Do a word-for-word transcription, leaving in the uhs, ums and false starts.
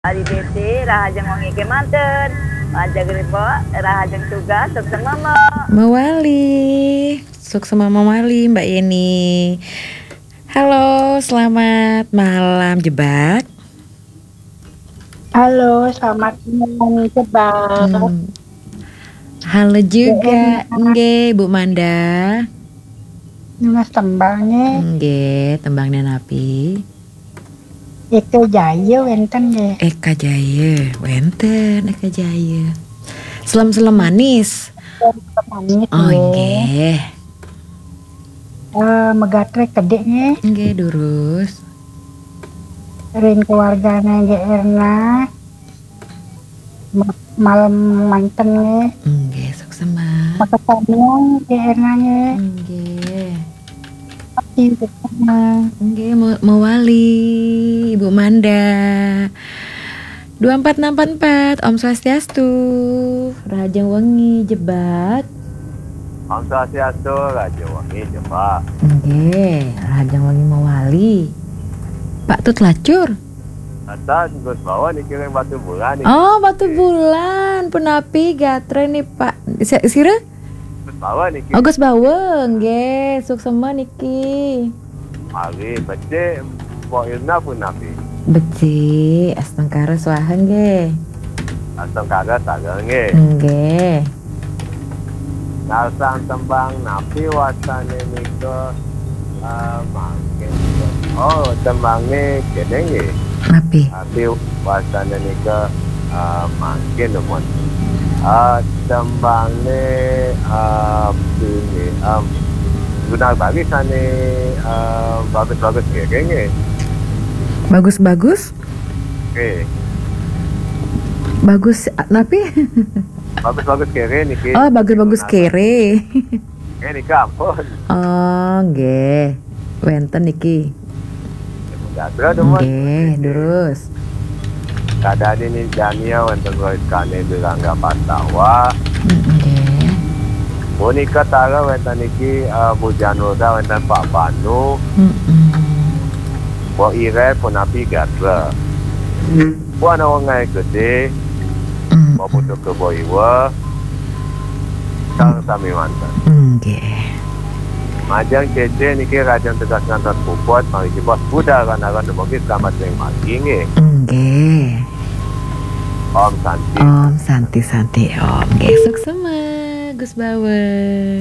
Ari bete rahajeng wangi ke manten, ajak ripo rahajeng tugas sukses mama. Mawali, sukses mama Mawali Mbak Yeni. Halo, selamat malam Jebak. Halo, selamat malam Jebak. Hmm. Halo juga, nggih Bu Manda. Nugas tembangnya. Nggih, tembangnya napi. Eka Jaya wenten nggih. Eka Jaya, wenten Eka Jaya. Selem-selem manis. Manis Oh nggih. nggih. Eh megatre kedek nggih. Nggih durus. Ring keluargane nggih Erna. Malam manten nggih. Nggih, sukses Mbak. Makasih nggih Erna nggih. Nggih. Nggih, Mawali, Ibu Manda. dua empat enam empat empat, Om Swastiastu. Rahajeng wengi Jebak. Om Swastiastu, Rahajeng wengi Jebak. Nggih, rahajeng wengi Mawali. Pak Tut Lacur. Atan Gus Bawa dikirim batu bulan nih. Oh, batu bulan, penapi gatre nih Pak. Sira? Gus Bawa nih. Oh, Gus Baweng, nggih, suksema niki. Mari becik Mbok Irna pun nabi. Beci, astengkara swaha nggih. Asam kagak sagel nggih. Nggih. Ngalsang tembang nabi wasane nika uh, mangke. Oh, tembangnya kene nggih. Napi? Nabi wasane nika uh, mangke nomor. Ah, tembangnya uh, ini um, guna bagi sana uh, bagus-bagus kayaknya. Bagus-bagus? Oke. Bagus napi? Bagus-bagus kere niki. Oh, bagus-bagus kere. Eh niki ampun. Oh, nggih. Wenten niki. Jatra demen. Nggih, terus. Kada ini Dania wonten kane Birangga Pastawa. Nggih. Monika Tara wonten niki uh, Bu Janoda wonten Pak Banu. Heeh. Bo Ire pun api gatra. Bu ana wong ngai gede. Bo butuh ke boiwa. Kang sami mantan. Nggih. Majang cece niki rajang tegas ngantar puput mari bos budak kan-kan demi selamat sing mati nggih. Nggih. Om Santi. Om Santi Santi Om. Nggih, suksema Gus Bawe.